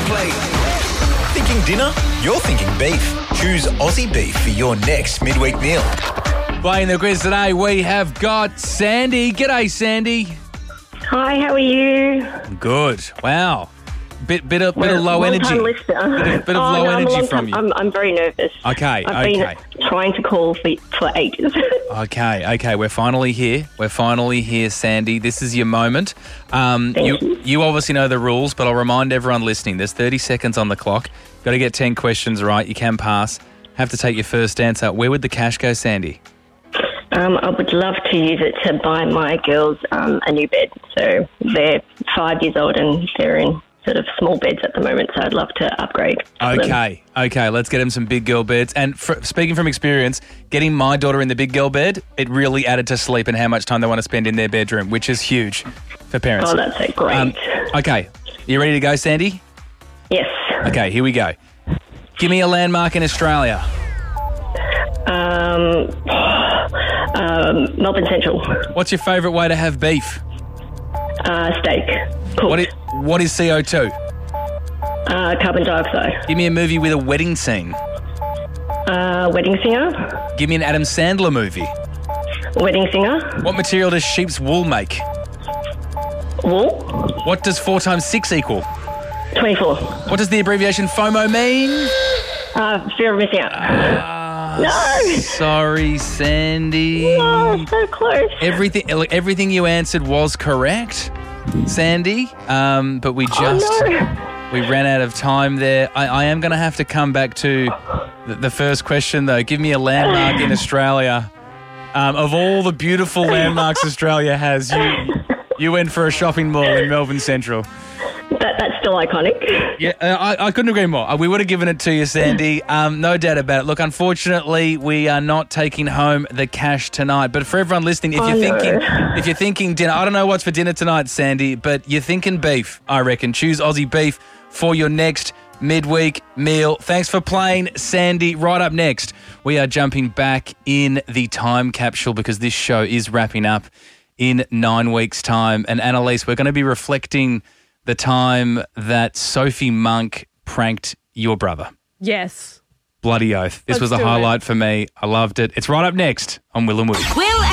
plate. Thinking dinner? You're thinking beef. Choose Aussie Beef for your next midweek meal. Playing the quiz today, we have got Sandy. G'day, Sandy. Hi, how are you? Good. Wow. Bit of low energy. Bit of low energy from you. I'm very nervous. Okay. I've been trying to call for ages. Okay. We're finally here, Sandy. This is your moment. You obviously know the rules, but I'll remind everyone listening. There's 30 seconds on the clock. Got to get 10 questions right. You can pass. Have to take your first answer. Where would the cash go, Sandy? I would love to use it to buy my girls a new bed. So they're 5 years old and they're in sort of small beds at the moment, so I'd love to upgrade. Okay, let's get them some big girl beds. And speaking from experience, getting my daughter in the big girl bed, it really added to sleep and how much time they want to spend in their bedroom, which is huge for parents. Oh, that's so great. Okay, you ready to go, Sandy? Yes. Okay, here we go. Give me a landmark in Australia. Melbourne Central. What's your favourite way to have beef? Steak. Cooked. What is CO2? Carbon dioxide. Give me a movie with a wedding scene. Wedding Singer. Give me an Adam Sandler movie. Wedding Singer. What material does sheep's wool make? Wool. What does 4 times 6 equal? 24. What does the abbreviation FOMO mean? Fear of missing out. No. Sorry, Sandy. No, so close. Everything you answered was correct, Sandy. But we we ran out of time there. I am going to have to come back to the first question, though. Give me a landmark in Australia. Of all the beautiful landmarks Australia has, you went for a shopping mall in Melbourne Central. That's still iconic. Yeah, I couldn't agree more. We would have given it to you, Sandy. No doubt about it. Look, unfortunately, we are not taking home the cash tonight. But for everyone listening, if you're thinking dinner, I don't know what's for dinner tonight, Sandy, but you're thinking beef, I reckon. Choose Aussie Beef for your next midweek meal. Thanks for playing, Sandy. Right up next, we are jumping back in the time capsule because this show is wrapping up in 9 weeks' time. And Annalise, we're going to be reflecting the time that Sophie Monk pranked your brother. Yes. Bloody oath. This was a highlight for me. I loved it. It's right up next on Will and Woody.